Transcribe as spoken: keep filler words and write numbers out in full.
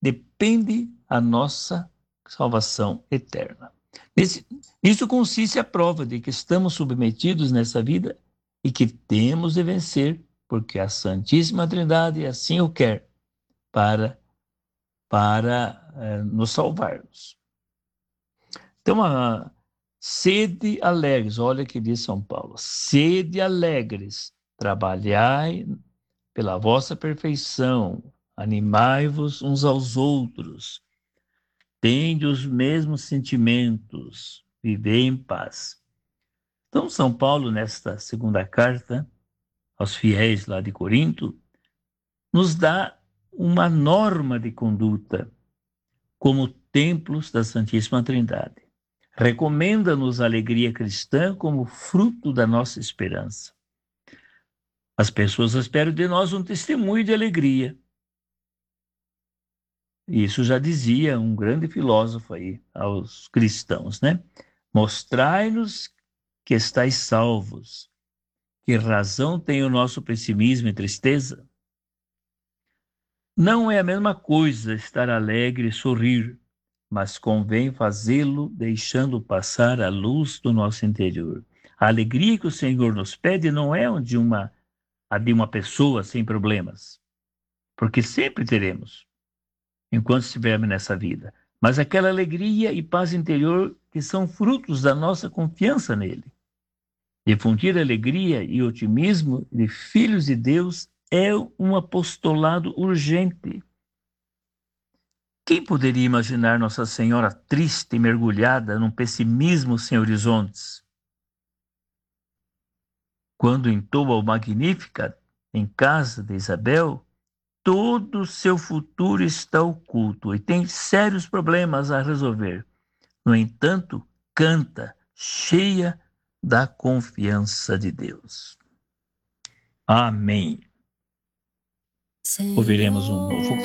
depende a nossa salvação eterna. Nesse, nisso consiste a prova de que estamos submetidos nessa vida e que temos de vencer, porque a Santíssima Trindade assim o quer, para, para eh, nos salvarmos. Então, a sede alegres, olha que diz São Paulo, sede alegres, trabalhai pela vossa perfeição, animai-vos uns aos outros, tende os mesmos sentimentos, vivei em paz. Então, São Paulo, nesta segunda carta aos fiéis lá de Corinto, nos dá uma norma de conduta como templos da Santíssima Trindade. Recomenda-nos a alegria cristã como fruto da nossa esperança. As pessoas esperam de nós um testemunho de alegria. Isso já dizia um grande filósofo aí aos cristãos, né? Mostrai-nos que estáis salvos. Que razão tem o nosso pessimismo e tristeza? Não é a mesma coisa estar alegre e sorrir, mas convém fazê-lo deixando passar a luz do nosso interior. A alegria que o Senhor nos pede não é de uma, a de uma pessoa sem problemas, porque sempre teremos, enquanto estivermos nessa vida, mas aquela alegria e paz interior que são frutos da nossa confiança nele. Difundir alegria e otimismo de filhos de Deus é um apostolado urgente. Quem poderia imaginar Nossa Senhora triste e mergulhada num pessimismo sem horizontes? Quando entoa o Magnificat em casa de Isabel, todo o seu futuro está oculto e tem sérios problemas a resolver. No entanto, canta, cheia da confiança de Deus. Amém. Ouviremos um novo